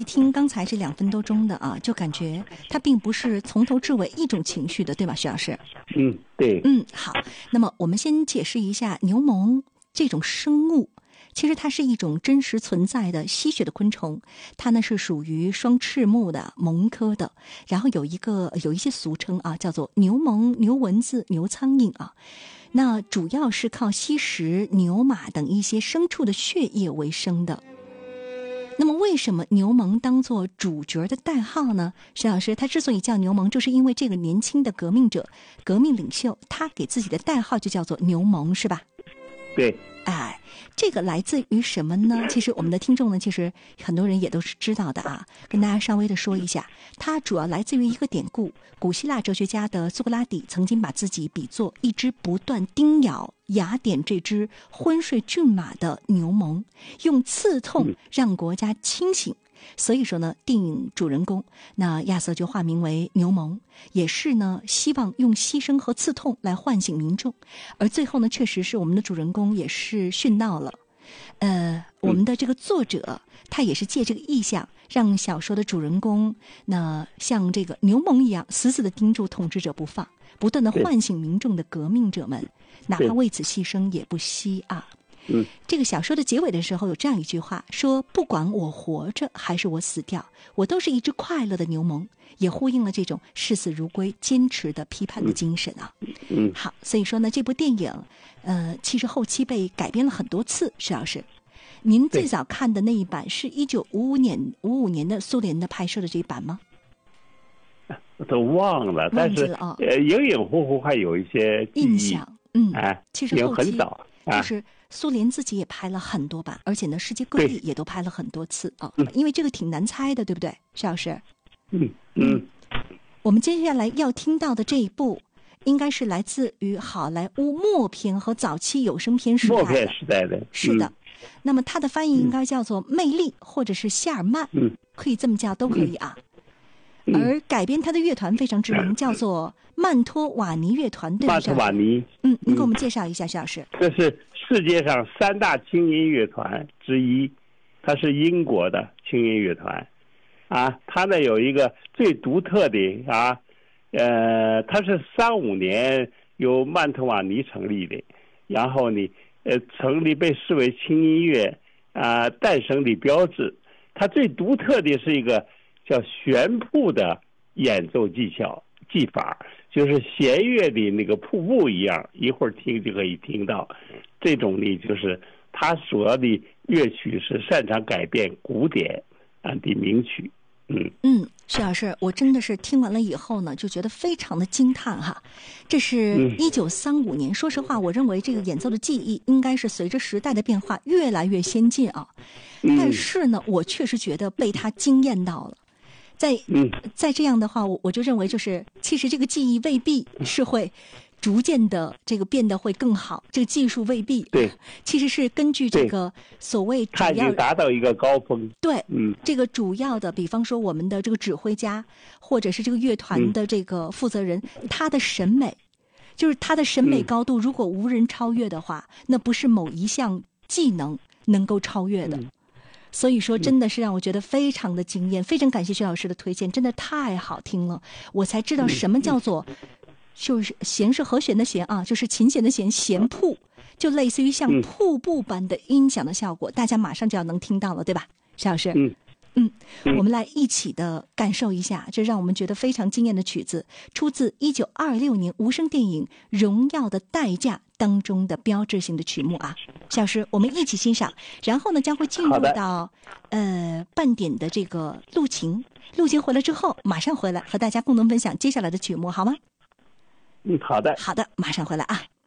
听刚才这2分多钟的啊，就感觉它并不是从头至尾一种情绪的，对吧，徐老师？ 对。 好。那么我们先解释一下牛虻这种生物。其实它是一种真实存在的吸血的昆虫，它呢是属于双翅目的虻科的，然后有一些俗称啊，叫做牛虻、牛蚊子、牛苍蝇啊。那主要是靠吸食牛马等一些牲畜的血液为生的。那么为什么牛虻当作主角的代号呢？石老师，他之所以叫牛虻，就是因为这个年轻的革命者、革命领袖，他给自己的代号就叫做牛虻，是吧？ 对。 这个来自于什么呢？其实我们的听众呢，其实很多人也都是知道的啊，跟大家稍微的说一下，它主要来自于一个典故。古希腊哲学家的苏格拉底曾经把自己比作一只不断叮咬雅典这只昏睡骏马的牛虻，用刺痛让国家清醒。所以说呢，电影主人公那亚瑟就化名为牛虻，也是呢希望用牺牲和刺痛来唤醒民众。而最后呢，确实是我们的主人公也是殉道了。我们的这个作者他也是借这个意象，让小说的主人公那像这个牛虻一样，死死地盯住统治者不放，不断地唤醒民众的革命者们，哪怕为此牺牲也不惜啊。这个小说的结尾的时候有这样一句话，说不管我活着还是我死掉，我都是一只快乐的牛虻，也呼应了这种视死如归、坚持的批判的精神啊。好，所以说呢，这部电影其实后期被改编了很多次。石老师，您最早看的那一版是1955年的苏联的拍摄的这一版吗？ 都忘了，但是隐隐糊糊还有一些印象。其实后期很早就是苏联自己也拍了很多版，而且呢，世界各地也都拍了很多次啊。因为这个挺难猜的，对不对，石老师？我们接下来要听到的这一部，应该是来自于好莱坞默片和早期有声片时代的。是的。那么它的翻译应该叫做《魅力》或者是夏尔曼，可以这么叫都可以啊。而改编它的乐团非常知名，叫做曼托瓦尼乐团，对吧？ 曼托瓦尼。 您给我们介绍一下，徐老师。 这是世界上3大轻音乐团之一，它是英国的轻音乐团啊。它呢有一个最独特的啊，它是35年由曼托瓦尼成立的，然后呢，成立被视为轻音乐诞生的标志。它最独特的是一个叫旋瀑的演奏技法，就是弦乐的那个瀑布一样，一会儿听就可以听到。这种呢，就是它主要的乐曲是擅长改变古典的名曲。 徐老师，我真的是听完了以后呢，就觉得非常的惊叹哈。这是1935年，说实话，我认为这个演奏的技艺应该是随着时代的变化越来越先进啊。但是呢，我确实觉得被他惊艳到了。在这样的话，我就认为就是其实这个技艺未必是会逐渐的这个变得会更好，这个技术未必。 对， 其实是根据这个所谓主要， 它已经达到一个高峰。 对，这个主要的，比方说我们的这个指挥家，或者是这个乐团的这个负责人，他的审美，就是他的审美高度，如果无人超越的话，那不是某一项技能能够超越的。所以说真的是让我觉得非常的惊艳，非常感谢徐老师的推荐，真的太好听了，我才知道什么叫做就是弦是和弦的弦啊，就是琴弦的弦，弦瀑，就类似于像瀑布般的音响的效果，大家马上就要能听到了，对吧，徐老师？我们来一起的感受一下这让我们觉得非常惊艳的曲子，出自1926年无声电影《荣耀的代价》当中的标志性的曲目啊。徐老师，我们一起欣赏，然后呢将会进入到半点的这个录琴回来之后，马上回来和大家共同分享接下来的曲目，好吗？ 好的， 马上回来啊。